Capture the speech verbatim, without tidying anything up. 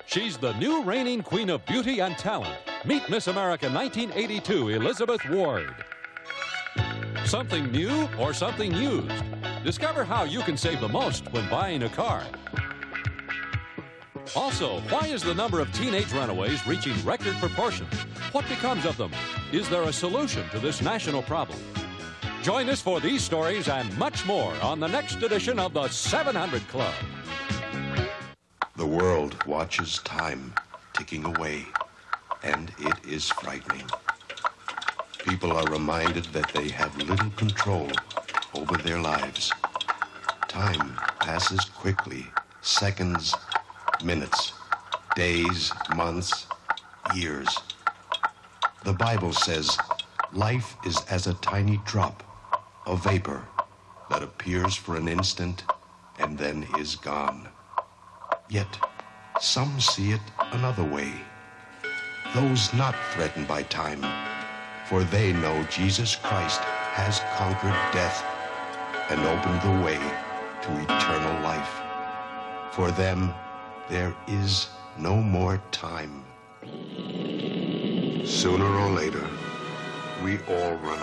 She's the new reigning queen of beauty and talent. Meet Miss America nineteen eighty-two, Elizabeth Ward. Something new or something used? Discover how you can save the most when buying a car. Also, why is the number of teenage runaways reaching record proportions? What becomes of them? Is there a solution to this national problem? Join us for these stories and much more on the next edition of the seven hundred Club. The world watches time ticking away, and it is frightening. People are reminded that they have little control over their lives. Time passes quickly, seconds, minutes, days, months, years. The Bible says life is as a tiny drop, a vapor that appears for an instant and then is gone. Yet some see it another way. Those not threatened by time, for they know Jesus Christ has conquered death and opened the way to eternal life. For them, there is no more time. Sooner or later, we all run